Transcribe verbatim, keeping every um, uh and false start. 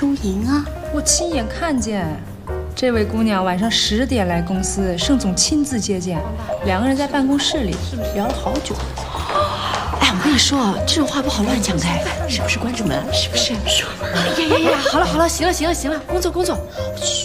输赢啊？ 我亲眼看见，这位姑娘晚上十点来公司，盛总亲自接见，两个人在办公室里聊了好久。 哎，我跟你说，这种话不好乱讲的，是不是关着门？是不是？说嘛！ 呀呀呀！好了好了，行了行了行了，工作工作。嘘。